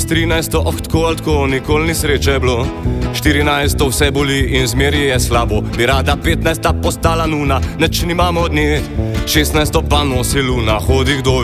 S 13 tako nikoli ni sreče bilo. 14 vse boli in zmeri je slabo. Bi rada 15 postala nuna, neč nimamo od nje. 16 pa nosi luna, hodi kdo